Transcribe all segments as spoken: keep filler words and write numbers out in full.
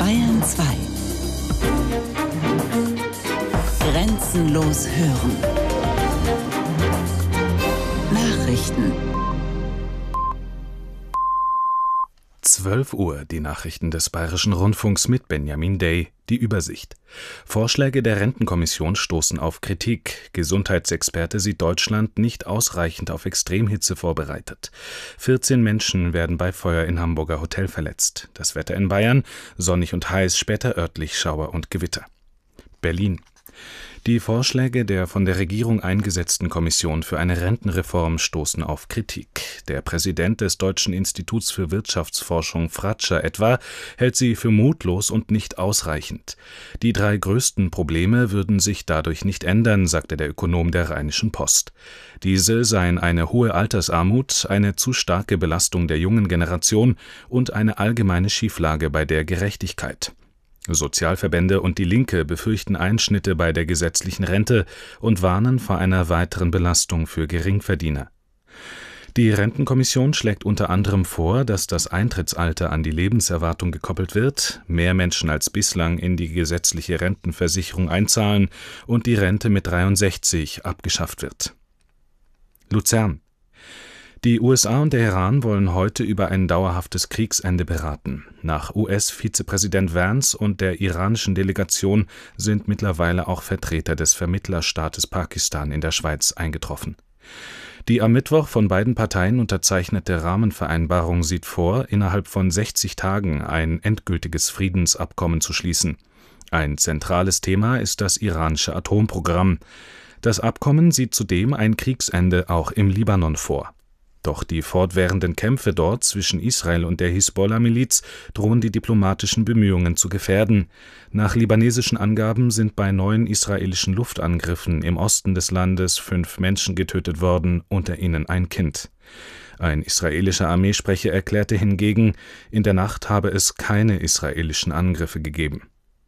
Bayern zwei. Grenzenlos hören. Nachrichten. zwölf Uhr, die Nachrichten des Bayerischen Rundfunks mit Benjamin Day, die Übersicht. Vorschläge der Rentenkommission stoßen auf Kritik. Gesundheitsexperte sieht Deutschland nicht ausreichend auf Extremhitze vorbereitet. vierzehn Menschen werden bei Feuer in Hamburger Hotel verletzt. Das Wetter in Bayern, sonnig und heiß, später örtlich Schauer und Gewitter. Berlin. Die Vorschläge der von der Regierung eingesetzten Kommission für eine Rentenreform stoßen auf Kritik. Der Präsident des Deutschen Instituts für Wirtschaftsforschung, Fratscher etwa, hält sie für mutlos und nicht ausreichend. Die drei größten Probleme würden sich dadurch nicht ändern, sagte der Ökonom der Rheinischen Post. Diese seien eine hohe Altersarmut, eine zu starke Belastung der jungen Generation und eine allgemeine Schieflage bei der Gerechtigkeit. Sozialverbände und die Linke befürchten Einschnitte bei der gesetzlichen Rente und warnen vor einer weiteren Belastung für Geringverdiener. Die Rentenkommission schlägt unter anderem vor, dass das Eintrittsalter an die Lebenserwartung gekoppelt wird, mehr Menschen als bislang in die gesetzliche Rentenversicherung einzahlen und die Rente mit dreiundsechzig abgeschafft wird. Luzern. Die U S A und der Iran wollen heute über ein dauerhaftes Kriegsende beraten. Nach U S-Vizepräsident Vance und der iranischen Delegation sind mittlerweile auch Vertreter des Vermittlerstaates Pakistan in der Schweiz eingetroffen. Die am Mittwoch von beiden Parteien unterzeichnete Rahmenvereinbarung sieht vor, innerhalb von sechzig Tagen ein endgültiges Friedensabkommen zu schließen. Ein zentrales Thema ist das iranische Atomprogramm. Das Abkommen sieht zudem ein Kriegsende auch im Libanon vor. Doch die fortwährenden Kämpfe dort zwischen Israel und der Hisbollah-Miliz drohen die diplomatischen Bemühungen zu gefährden. Nach libanesischen Angaben sind bei neuen israelischen Luftangriffen im Osten des Landes fünf Menschen getötet worden, unter ihnen ein Kind. Ein israelischer Armeesprecher erklärte hingegen, in der Nacht habe es keine israelischen Angriffe gegeben.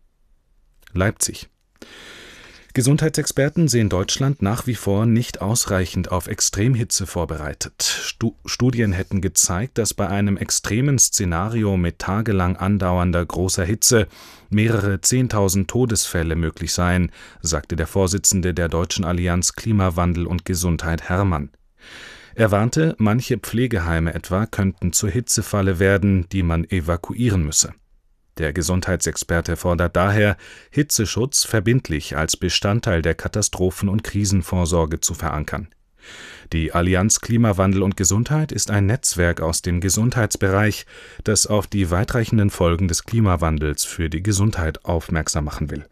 Leipzig. Gesundheitsexperten sehen Deutschland nach wie vor nicht ausreichend auf Extremhitze vorbereitet. Stu- Studien hätten gezeigt, dass bei einem extremen Szenario mit tagelang andauernder großer Hitze mehrere zehntausend Todesfälle möglich seien, sagte der Vorsitzende der Deutschen Allianz Klimawandel und Gesundheit Hermann. Er warnte, manche Pflegeheime etwa könnten zur Hitzefalle werden, die man evakuieren müsse. Der Gesundheitsexperte fordert daher, Hitzeschutz verbindlich als Bestandteil der Katastrophen- und Krisenvorsorge zu verankern. Die Allianz Klimawandel und Gesundheit ist ein Netzwerk aus dem Gesundheitsbereich, das auf die weitreichenden Folgen des Klimawandels für die Gesundheit aufmerksam machen will.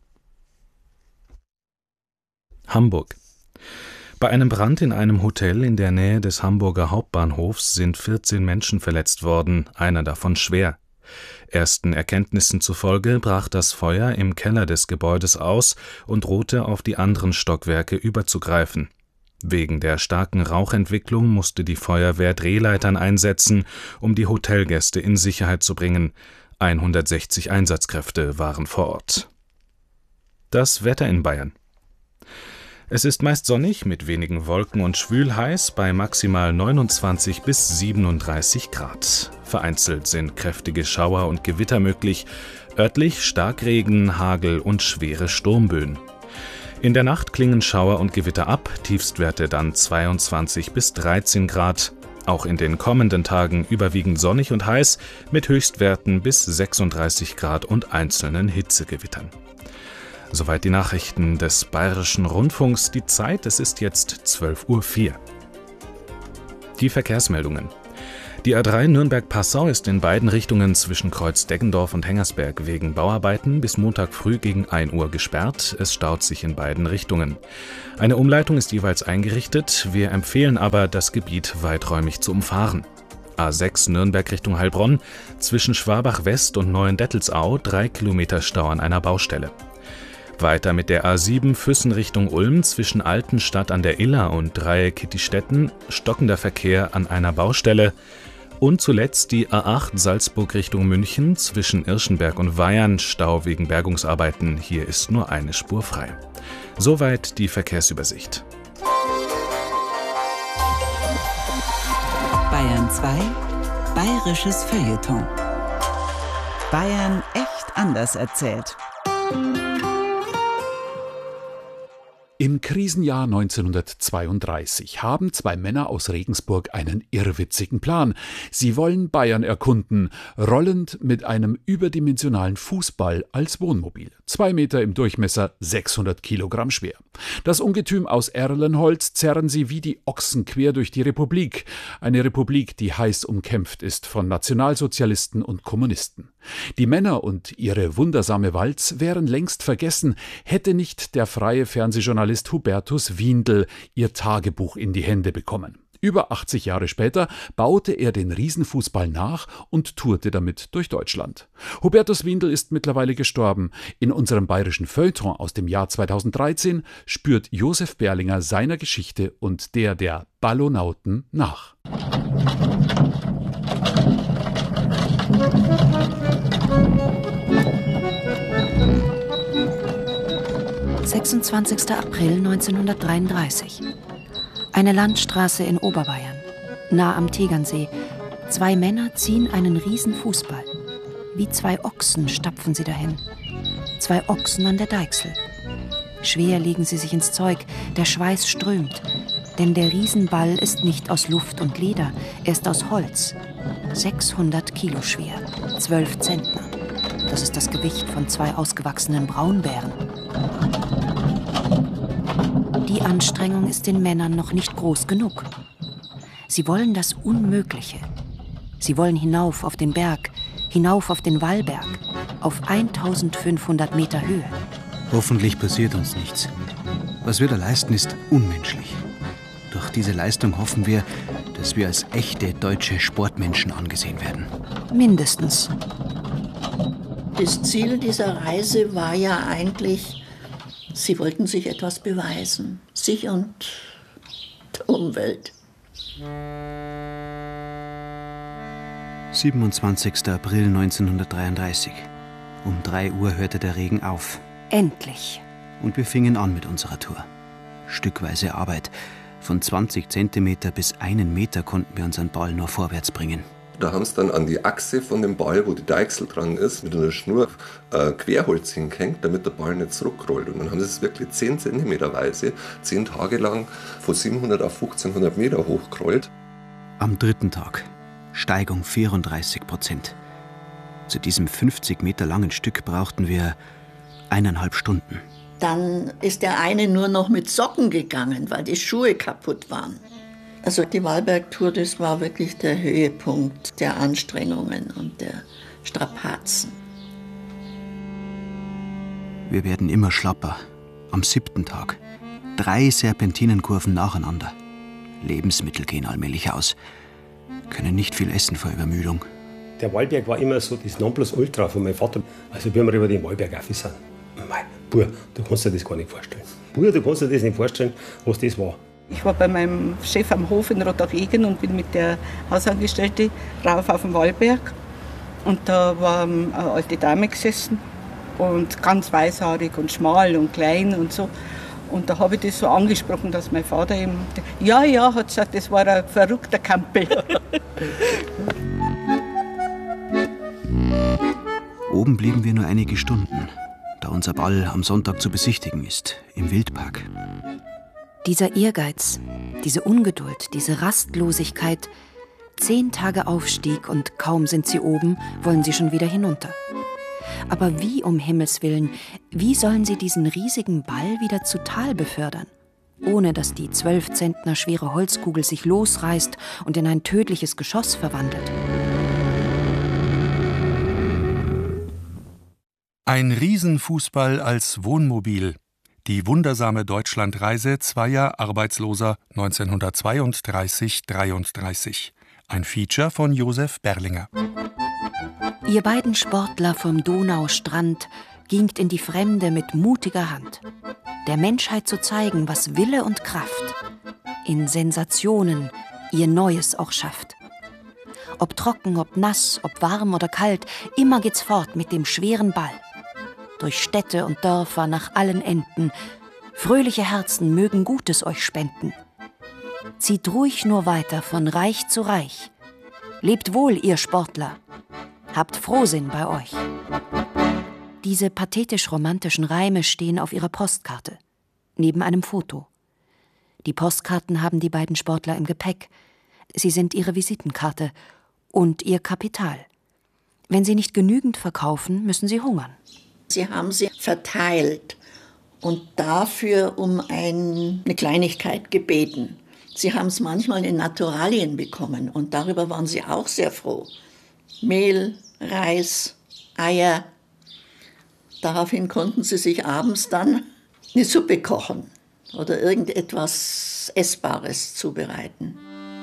Hamburg. Bei einem Brand in einem Hotel in der Nähe des Hamburger Hauptbahnhofs sind vierzehn Menschen verletzt worden, einer davon schwer. Ersten Erkenntnissen zufolge brach das Feuer im Keller des Gebäudes aus und drohte auf die anderen Stockwerke überzugreifen. Wegen der starken Rauchentwicklung musste die Feuerwehr Drehleitern einsetzen, um die Hotelgäste in Sicherheit zu bringen. hundertsechzig Einsatzkräfte waren vor Ort. Das Wetter in Bayern. Es ist meist sonnig mit wenigen Wolken und schwül heiß bei maximal neunundzwanzig bis siebenunddreißig Grad. Vereinzelt sind kräftige Schauer und Gewitter möglich, örtlich Starkregen, Hagel und schwere Sturmböen. In der Nacht klingen Schauer und Gewitter ab, Tiefstwerte dann zweiundzwanzig bis dreizehn Grad. Auch in den kommenden Tagen überwiegend sonnig und heiß mit Höchstwerten bis sechsunddreißig Grad und einzelnen Hitzegewittern. Soweit die Nachrichten des Bayerischen Rundfunks. Die Zeit, es ist jetzt zwölf Uhr vier. Die Verkehrsmeldungen. Die A drei Nürnberg-Passau ist in beiden Richtungen zwischen Kreuz Deggendorf und Hengersberg wegen Bauarbeiten bis Montag früh gegen ein Uhr gesperrt. Es staut sich in beiden Richtungen. Eine Umleitung ist jeweils eingerichtet. Wir empfehlen aber, das Gebiet weiträumig zu umfahren. A sechs Nürnberg Richtung Heilbronn, zwischen Schwabach West und Neuendettelsau drei Kilometer Stau an einer Baustelle. Weiter mit der A sieben Füssen Richtung Ulm zwischen Altenstadt an der Iller und Dreieck Kittistetten, stockender Verkehr an einer Baustelle. Und zuletzt die A acht Salzburg Richtung München zwischen Irschenberg und Weyern, Stau wegen Bergungsarbeiten. Hier ist nur eine Spur frei. Soweit die Verkehrsübersicht. Bayern zwei. Bayerisches Feuilleton. Bayern echt anders erzählt. Im Krisenjahr neunzehnhundertzweiunddreißig haben zwei Männer aus Regensburg einen irrwitzigen Plan. Sie wollen Bayern erkunden, rollend mit einem überdimensionalen Fußball als Wohnmobil. Zwei Meter im Durchmesser, sechshundert Kilogramm schwer. Das Ungetüm aus Erlenholz zerren sie wie die Ochsen quer durch die Republik. Eine Republik, die heiß umkämpft ist von Nationalsozialisten und Kommunisten. Die Männer und ihre wundersame Walz wären längst vergessen, hätte nicht der freie Fernsehjournalist Hubertus Windel ihr Tagebuch in die Hände bekommen. Über achtzig Jahre später baute er den Riesenfußball nach und tourte damit durch Deutschland. Hubertus Windel ist mittlerweile gestorben. In unserem bayerischen Feuilleton aus dem Jahr zweitausenddreizehn spürt Josef Berlinger seiner Geschichte und der der Ballonauten nach. sechsundzwanzigster April neunzehnhundertdreiunddreißig. Eine Landstraße in Oberbayern, nah am Tegernsee. Zwei Männer ziehen einen riesen Fußball. Wie zwei Ochsen stapfen sie dahin. Zwei Ochsen an der Deichsel. Schwer legen sie sich ins Zeug, der Schweiß strömt. Denn der Riesenball ist nicht aus Luft und Leder, er ist aus Holz. sechshundert Kilo schwer, zwölf Zentner. Das ist das Gewicht von zwei ausgewachsenen Braunbären. Die Anstrengung ist den Männern noch nicht groß genug. Sie wollen das Unmögliche. Sie wollen hinauf auf den Berg, hinauf auf den Wallberg, auf eintausendfünfhundert Meter Höhe. Hoffentlich passiert uns nichts. Was wir da leisten, ist unmenschlich. Durch diese Leistung hoffen wir, dass wir als echte deutsche Sportmenschen angesehen werden. Mindestens. Das Ziel dieser Reise war ja eigentlich, sie wollten sich etwas beweisen. Sich und der Umwelt. siebenundzwanzigster April neunzehnhundertdreiunddreißig. Um drei Uhr hörte der Regen auf. Endlich. Und wir fingen an mit unserer Tour. Stückweise Arbeit. Von zwanzig Zentimeter bis einen Meter konnten wir unseren Ball nur vorwärts bringen. Da haben sie dann an die Achse von dem Ball, wo die Deichsel dran ist, mit einer Schnur äh, Querholz hingehängt, damit der Ball nicht zurückrollt. Und dann haben sie es wirklich zehn Zentimeter weise, zehn Tage lang von siebenhundert auf fünfzehnhundert Meter hochgerollt. Am dritten Tag Steigung vierunddreißig Prozent. Zu diesem fünfzig Meter langen Stück brauchten wir eineinhalb Stunden. Dann ist der eine nur noch mit Socken gegangen, weil die Schuhe kaputt waren. Also die Wallberg-Tour, das war wirklich der Höhepunkt der Anstrengungen und der Strapazen. Wir werden immer schlapper. Am siebten Tag. Drei Serpentinenkurven nacheinander. Lebensmittel gehen allmählich aus. Können nicht viel essen vor Übermüdung. Der Wallberg war immer so das Nonplusultra von meinem Vater. Also wie wir über den Wallberg rauf sind. Mei, Bub, du kannst dir das gar nicht vorstellen. Bub, du kannst dir das nicht vorstellen, was das war. Ich war bei meinem Chef am Hof in Rotterdam und bin mit der Hausangestellten rauf auf den Wallberg. Und da war eine alte Dame gesessen und ganz weißhaarig und schmal und klein und so. Und da habe ich das so angesprochen, dass mein Vater eben, ja, ja, hat gesagt, das war ein verrückter Kampel. Oben blieben wir nur einige Stunden, da unser Ball am Sonntag zu besichtigen ist, im Wildpark. Dieser Ehrgeiz, diese Ungeduld, diese Rastlosigkeit. Zehn Tage Aufstieg und kaum sind sie oben, wollen sie schon wieder hinunter. Aber wie, um Himmels Willen, wie sollen sie diesen riesigen Ball wieder zu Tal befördern? Ohne dass die zwölf Zentner schwere Holzkugel sich losreißt und in ein tödliches Geschoss verwandelt. Ein Riesenfußball als Wohnmobil. Die wundersame Deutschlandreise zweier Arbeitsloser neunzehnhundertzweiunddreißig dreiunddreißig. Ein Feature von Josef Berlinger. Ihr beiden Sportler vom Donaustrand gingt in die Fremde mit mutiger Hand. Der Menschheit zu zeigen, was Wille und Kraft in Sensationen ihr Neues auch schafft. Ob trocken, ob nass, ob warm oder kalt, immer geht's fort mit dem schweren Ball. Durch Städte und Dörfer nach allen Enden. Fröhliche Herzen mögen Gutes euch spenden. Zieht ruhig nur weiter von Reich zu Reich. Lebt wohl, ihr Sportler. Habt Frohsinn bei euch. Diese pathetisch-romantischen Reime stehen auf ihrer Postkarte, neben einem Foto. Die Postkarten haben die beiden Sportler im Gepäck. Sie sind ihre Visitenkarte und ihr Kapital. Wenn sie nicht genügend verkaufen, müssen sie hungern. Sie haben sie verteilt und dafür um ein, eine Kleinigkeit gebeten. Sie haben es manchmal in Naturalien bekommen und darüber waren sie auch sehr froh. Mehl, Reis, Eier. Daraufhin konnten sie sich abends dann eine Suppe kochen oder irgendetwas Essbares zubereiten.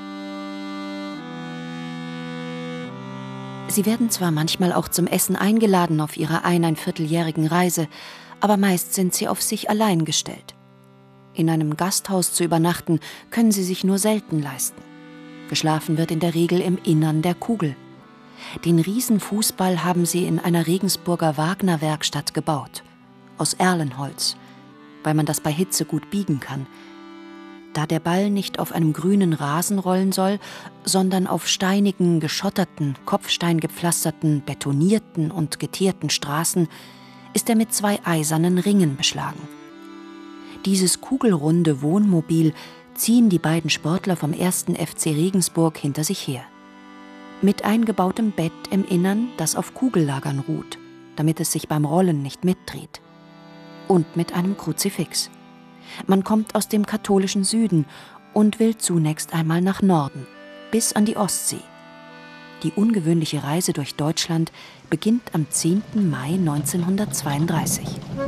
Sie werden zwar manchmal auch zum Essen eingeladen auf ihrer eineinvierteljährigen Reise, aber meist sind sie auf sich allein gestellt. In einem Gasthaus zu übernachten, können sie sich nur selten leisten. Geschlafen wird in der Regel im Innern der Kugel. Den Riesenfußball haben sie in einer Regensburger Wagner-Werkstatt gebaut, aus Erlenholz, weil man das bei Hitze gut biegen kann. Da der Ball nicht auf einem grünen Rasen rollen soll, sondern auf steinigen, geschotterten, kopfsteingepflasterten, betonierten und geteerten Straßen, ist er mit zwei eisernen Ringen beschlagen. Dieses kugelrunde Wohnmobil ziehen die beiden Sportler vom ersten F C Regensburg hinter sich her. Mit eingebautem Bett im Innern, das auf Kugellagern ruht, damit es sich beim Rollen nicht mitdreht. Und mit einem Kruzifix. Man kommt aus dem katholischen Süden und will zunächst einmal nach Norden, bis an die Ostsee. Die ungewöhnliche Reise durch Deutschland beginnt am zehnten Mai neunzehnhundertzweiunddreißig.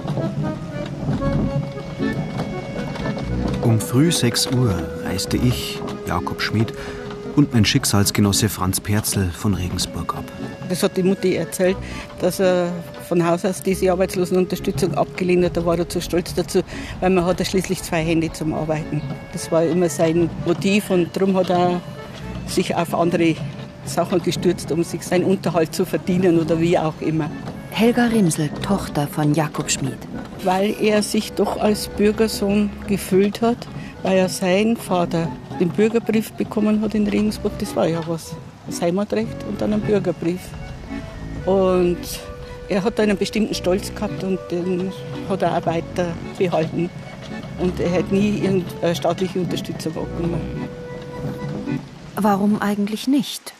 Um früh sechs Uhr reiste ich, Jakob Schmid, und mein Schicksalsgenosse Franz Perzel von Regensburg ab. Das hat die Mutti erzählt, dass er von Haus aus diese Arbeitslosenunterstützung abgelehnt hat. Da war er zu stolz dazu, weil man hat ja schließlich zwei Hände zum Arbeiten. Das war immer sein Motiv und darum hat er sich auf andere Sachen gestürzt, um sich seinen Unterhalt zu verdienen oder wie auch immer. Helga Rimsel, Tochter von Jakob Schmid. Weil er sich doch als Bürgersohn gefühlt hat, weil er sein Vater den Bürgerbrief bekommen hat in Regensburg. Das war ja was, das Heimatrecht und dann ein Bürgerbrief. Und er hat einen bestimmten Stolz gehabt und den hat er auch weiter behalten. Und er hat nie irgendeine staatliche Unterstützung abgenommen. Warum eigentlich nicht?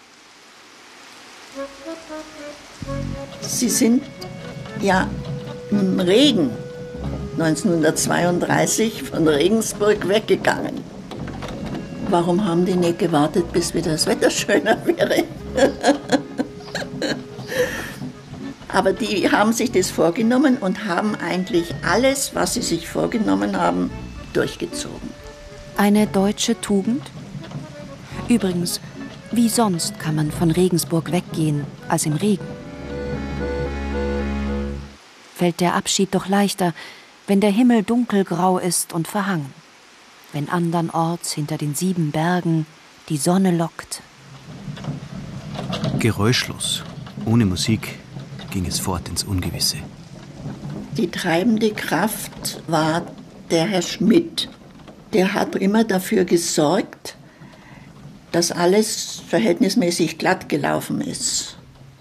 Sie sind ja im Regen neunzehnhundertzweiunddreißig von Regensburg weggegangen. Warum haben die nicht gewartet, bis wieder das Wetter schöner wäre? Aber die haben sich das vorgenommen und haben eigentlich alles, was sie sich vorgenommen haben, durchgezogen. Eine deutsche Tugend? Übrigens, wie sonst kann man von Regensburg weggehen als im Regen? Fällt der Abschied doch leichter, wenn der Himmel dunkelgrau ist und verhangen, wenn andernorts hinter den sieben Bergen die Sonne lockt. Geräuschlos, ohne Musik, ging es fort ins Ungewisse. Die treibende Kraft war der Herr Schmid. Der hat immer dafür gesorgt, dass alles verhältnismäßig glatt gelaufen ist.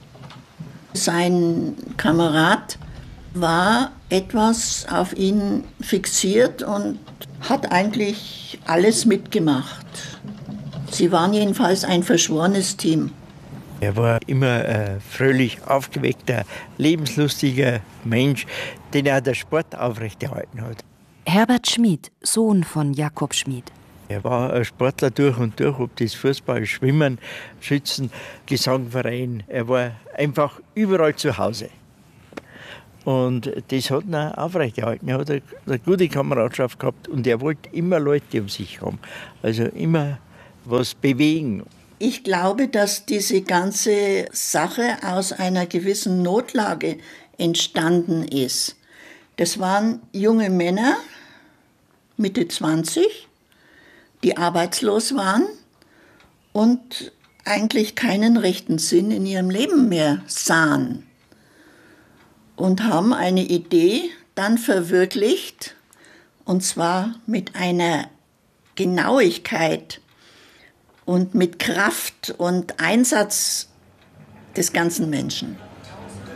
Sein Kamerad war etwas auf ihn fixiert und hat eigentlich alles mitgemacht. Sie waren jedenfalls ein verschworenes Team. Er war immer ein fröhlich aufgeweckter, lebenslustiger Mensch, den auch der Sport aufrechterhalten hat. Herbert Schmid, Sohn von Jakob Schmid. Er war ein Sportler durch und durch, ob das Fußball, Schwimmen, Schützen, Gesangverein. Er war einfach überall zu Hause. Und das hat ihn auch aufrechterhalten. Er hat eine, eine gute Kameradschaft gehabt und er wollte immer Leute um sich haben. Also immer was bewegen. Ich glaube, dass diese ganze Sache aus einer gewissen Notlage entstanden ist. Das waren junge Männer, Mitte zwanzig, die arbeitslos waren und eigentlich keinen rechten Sinn in ihrem Leben mehr sahen. Und haben eine Idee dann verwirklicht, und zwar mit einer Genauigkeit und mit Kraft und Einsatz des ganzen Menschen.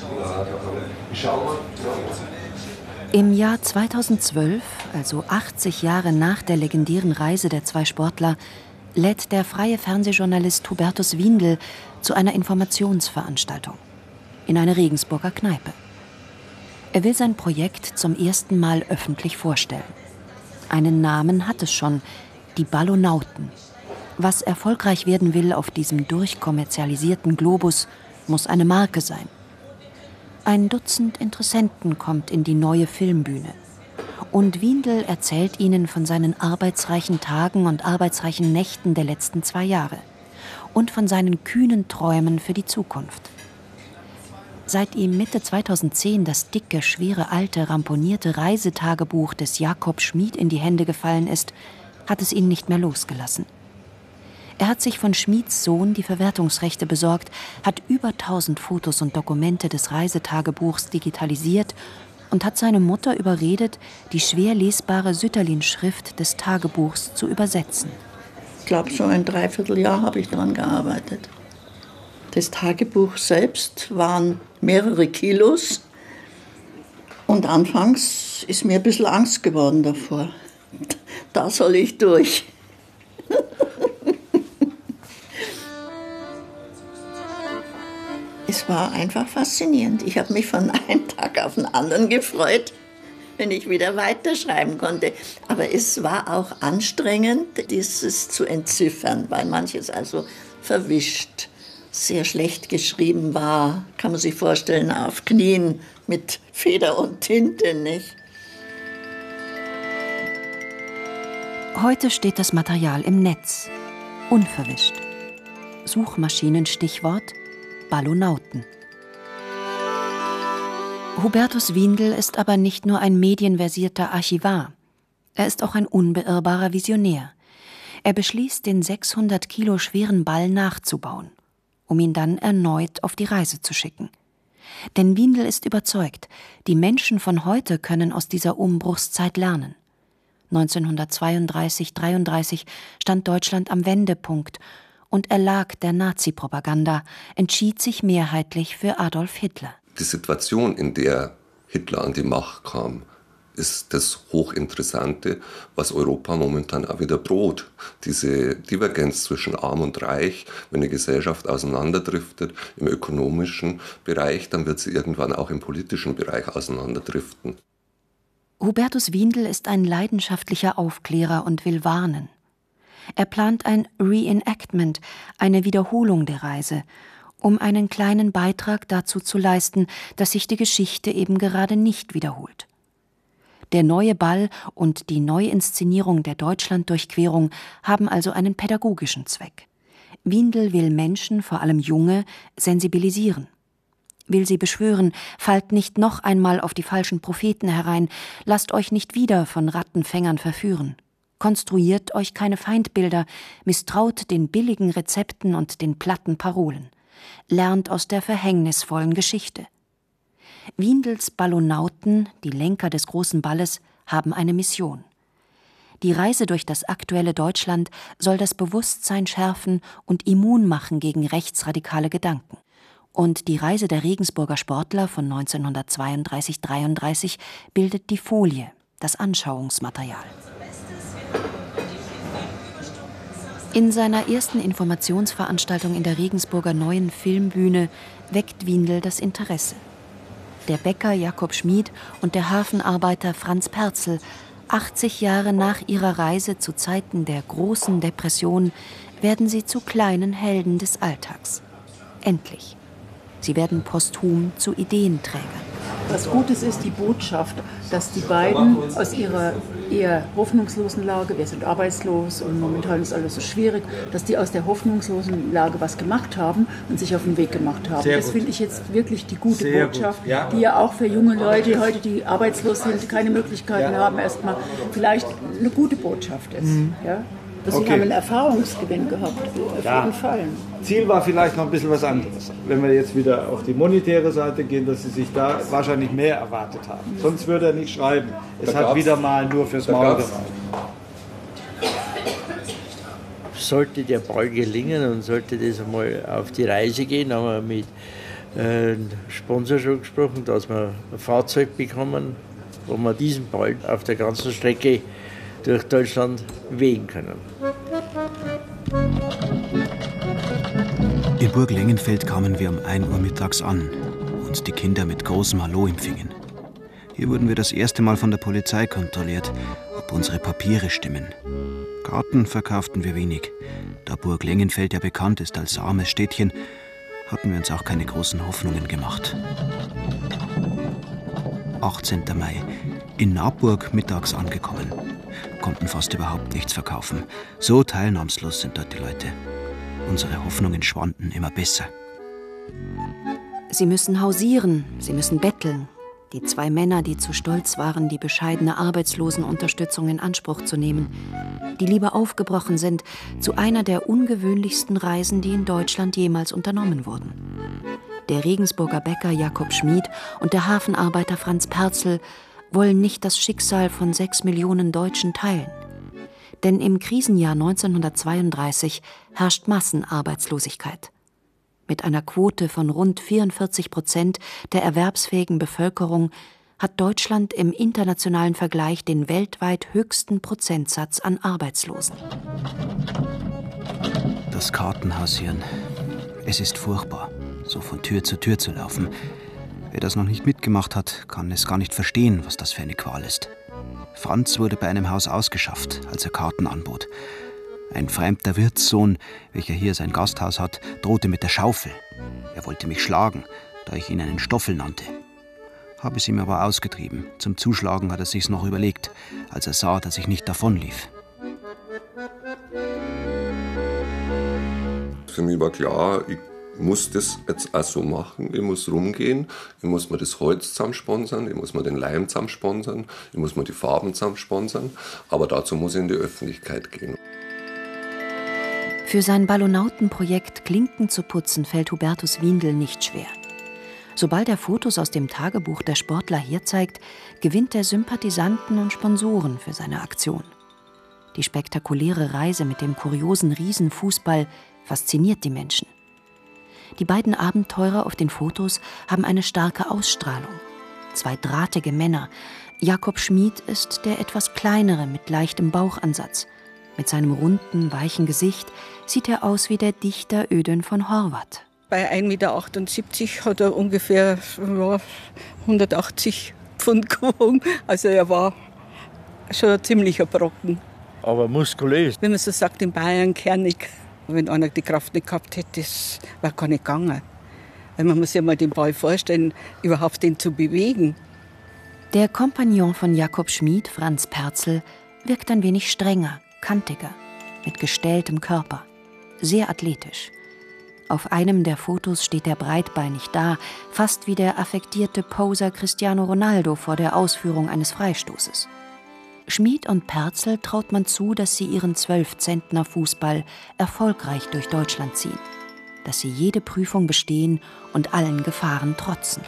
Im Jahr zweitausendzwölf, also achtzig Jahre nach der legendären Reise der zwei Sportler, lädt der freie Fernsehjournalist Hubertus Windel zu einer Informationsveranstaltung in eine Regensburger Kneipe. Er will sein Projekt zum ersten Mal öffentlich vorstellen. Einen Namen hat es schon, die Ballonauten. Was erfolgreich werden will auf diesem durchkommerzialisierten Globus, muss eine Marke sein. Ein Dutzend Interessenten kommt in die neue Filmbühne. Und Windel erzählt ihnen von seinen arbeitsreichen Tagen und arbeitsreichen Nächten der letzten zwei Jahre und von seinen kühnen Träumen für die Zukunft. Seit ihm Mitte zweitausendzehn das dicke, schwere, alte, ramponierte Reisetagebuch des Jakob Schmid in die Hände gefallen ist, hat es ihn nicht mehr losgelassen. Er hat sich von Schmids Sohn die Verwertungsrechte besorgt, hat über tausend Fotos und Dokumente des Reisetagebuchs digitalisiert und hat seine Mutter überredet, die schwer lesbare Sütterlin-Schrift des Tagebuchs zu übersetzen. Ich glaube, so ein Dreivierteljahr habe ich daran gearbeitet. Das Tagebuch selbst waren mehrere Kilos und anfangs ist mir ein bisschen Angst geworden davor. Da soll ich durch. Es war einfach faszinierend. Ich habe mich von einem Tag auf den anderen gefreut, wenn ich wieder weiterschreiben konnte. Aber es war auch anstrengend, dieses zu entziffern, weil manches also verwischt, sehr schlecht geschrieben war. Kann man sich vorstellen, auf Knien mit Feder und Tinte, nicht? Heute steht das Material im Netz, unverwischt. Suchmaschinenstichwort Ballonauten. Hubertus Windel ist aber nicht nur ein medienversierter Archivar. Er ist auch ein unbeirrbarer Visionär. Er beschließt, den sechshundert Kilo schweren Ball nachzubauen, um ihn dann erneut auf die Reise zu schicken. Denn Windel ist überzeugt, die Menschen von heute können aus dieser Umbruchszeit lernen. neunzehnhundertzweiunddreißig dreiunddreißig stand Deutschland am Wendepunkt und erlag der Nazi-Propaganda, entschied sich mehrheitlich für Adolf Hitler. Die Situation, in der Hitler an die Macht kam, ist das Hochinteressante, was Europa momentan auch wieder droht. Diese Divergenz zwischen Arm und Reich, wenn eine Gesellschaft auseinanderdriftet im ökonomischen Bereich, dann wird sie irgendwann auch im politischen Bereich auseinanderdriften. Hubertus Windel ist ein leidenschaftlicher Aufklärer und will warnen. Er plant ein Reenactment, eine Wiederholung der Reise, um einen kleinen Beitrag dazu zu leisten, dass sich die Geschichte eben gerade nicht wiederholt. Der neue Ball und die Neuinszenierung der Deutschlanddurchquerung haben also einen pädagogischen Zweck. Windel will Menschen, vor allem Junge, sensibilisieren. Will sie beschwören, fallt nicht noch einmal auf die falschen Propheten herein, lasst euch nicht wieder von Rattenfängern verführen. Konstruiert euch keine Feindbilder, misstraut den billigen Rezepten und den platten Parolen. Lernt aus der verhängnisvollen Geschichte. Windels Ballonauten, die Lenker des großen Balles, haben eine Mission. Die Reise durch das aktuelle Deutschland soll das Bewusstsein schärfen und immun machen gegen rechtsradikale Gedanken. Und die Reise der Regensburger Sportler von neunzehnhundertzweiunddreißig dreiunddreißig bildet die Folie, das Anschauungsmaterial. In seiner ersten Informationsveranstaltung in der Regensburger Neuen Filmbühne weckt Windel das Interesse. Der Bäcker Jakob Schmid und der Hafenarbeiter Franz Perzel, achtzig Jahre nach ihrer Reise zu Zeiten der großen Depression, werden sie zu kleinen Helden des Alltags. Endlich. Sie werden posthum zu Ideenträgern. Was Gutes ist die Botschaft, dass die beiden aus ihrer eher hoffnungslosen Lage, wir sind arbeitslos und momentan ist alles so schwierig, dass die aus der hoffnungslosen Lage was gemacht haben und sich auf den Weg gemacht haben. Sehr das finde ich jetzt wirklich die gute Sehr Botschaft, ja. Die ja auch für junge Leute heute, die arbeitslos sind, keine Möglichkeiten ja. haben, erstmal vielleicht eine gute Botschaft ist. Mhm. Ja? Also okay. Sie haben einen Erfahrungsgewinn gehabt, auf ja. jeden Fall. Ziel war vielleicht noch ein bisschen was anderes. Wenn wir jetzt wieder auf die monetäre Seite gehen, dass Sie sich da wahrscheinlich mehr erwartet haben. Sonst würde er nicht schreiben. Es da hat wieder mal nur fürs Maul gereicht. Sollte der Ball gelingen und sollte das einmal auf die Reise gehen, haben wir mit einen Sponsor schon gesprochen, dass wir ein Fahrzeug bekommen, wo wir diesen Ball auf der ganzen Strecke durch Deutschland bewegen können. In Burg Lengenfeld kamen wir um ein Uhr mittags an und die Kinder mit großem Hallo empfingen. Hier wurden wir das erste Mal von der Polizei kontrolliert, ob unsere Papiere stimmen. Garten verkauften wir wenig. Da Burg Lengenfeld ja bekannt ist als armes Städtchen, hatten wir uns auch keine großen Hoffnungen gemacht. achtzehnten Mai. In Naburg mittags angekommen. Konnten fast überhaupt nichts verkaufen. So teilnahmslos sind dort die Leute. Unsere Hoffnungen schwanden immer besser. Sie müssen hausieren, sie müssen betteln. Die zwei Männer, die zu stolz waren, die bescheidene Arbeitslosenunterstützung in Anspruch zu nehmen, die lieber aufgebrochen sind zu einer der ungewöhnlichsten Reisen, die in Deutschland jemals unternommen wurden. Der Regensburger Bäcker Jakob Schmid und der Hafenarbeiter Franz Perzel wollen nicht das Schicksal von sechs Millionen Deutschen teilen. Denn im Krisenjahr neunzehnhundertzweiunddreißig herrscht Massenarbeitslosigkeit. Mit einer Quote von rund vierundvierzig Prozent der erwerbsfähigen Bevölkerung hat Deutschland im internationalen Vergleich den weltweit höchsten Prozentsatz an Arbeitslosen. Das Kartenhausieren. Es ist furchtbar, so von Tür zu Tür zu laufen. Wer das noch nicht mitgemacht hat, kann es gar nicht verstehen, was das für eine Qual ist. Franz wurde bei einem Haus ausgeschafft, als er Karten anbot. Ein fremder Wirtssohn, welcher hier sein Gasthaus hat, drohte mit der Schaufel. Er wollte mich schlagen, da ich ihn einen Stoffel nannte. Habe es ihm aber ausgetrieben. Zum Zuschlagen hat er sich's noch überlegt, als er sah, dass ich nicht davonlief. Für mich war klar, ich muss das jetzt auch so machen. Ich muss rumgehen, ich muss mir das Holz zusammensponsern, ich muss mir den Leim zusammensponsern, ich muss mir die Farben zusammensponsern. Aber dazu muss ich in die Öffentlichkeit gehen. Für sein Ballonautenprojekt Klinken zu putzen fällt Hubertus Windel nicht schwer. Sobald er Fotos aus dem Tagebuch der Sportler herzeigt, gewinnt er Sympathisanten und Sponsoren für seine Aktion. Die spektakuläre Reise mit dem kuriosen Riesenfußball fasziniert die Menschen. Die beiden Abenteurer auf den Fotos haben eine starke Ausstrahlung. Zwei drahtige Männer. Jakob Schmid ist der etwas kleinere mit leichtem Bauchansatz. Mit seinem runden, weichen Gesicht sieht er aus wie der Dichter Ödön von Horvath. Bei ein Meter achtundsiebzig hat er ungefähr ja, hundertachtzig Pfund gewogen. Also er war schon ein ziemlicher Brocken. Aber muskulös. Wenn man so sagt, in Bayern kernig. Wenn einer die Kraft nicht gehabt hätte, das wäre gar nicht gegangen. Weil man muss sich mal den Ball vorstellen, überhaupt den zu bewegen. Der Kompagnon von Jakob Schmid, Franz Perzel, wirkt ein wenig strenger, kantiger, mit gestelltem Körper, sehr athletisch. Auf einem der Fotos steht er breitbeinig da, fast wie der affektierte Poser Cristiano Ronaldo vor der Ausführung eines Freistoßes. Schmid und Perzel traut man zu, dass sie ihren zwölf-Zentner Fußball erfolgreich durch Deutschland ziehen, dass sie jede Prüfung bestehen und allen Gefahren trotzen.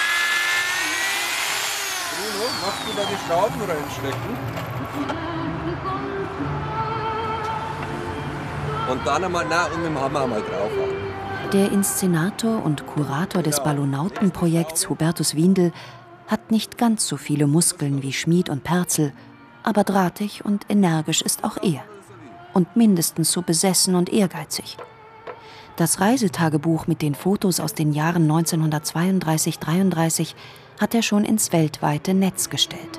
Bruno, machst du da die Schrauben reinstecken? Und dann einmal, na, und mit dem Hammer einmal drauf. Der Inszenator und Kurator des Ballonautenprojekts Hubertus Windel hat nicht ganz so viele Muskeln wie Schmid und Perzel, aber drahtig und energisch ist auch er. Und mindestens so besessen und ehrgeizig. Das Reisetagebuch mit den Fotos aus den Jahren neunzehnhundertzweiunddreißig dreiunddreißig hat er schon ins weltweite Netz gestellt.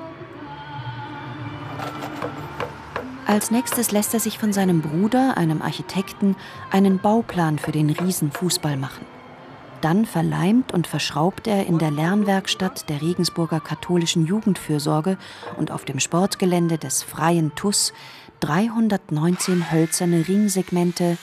Als nächstes lässt er sich von seinem Bruder, einem Architekten, einen Bauplan für den Riesenfußball machen. Dann verleimt und verschraubt er in der Lernwerkstatt der Regensburger katholischen Jugendfürsorge und auf dem Sportgelände des Freien T U S dreihundertneunzehn hölzerne Ringsegmente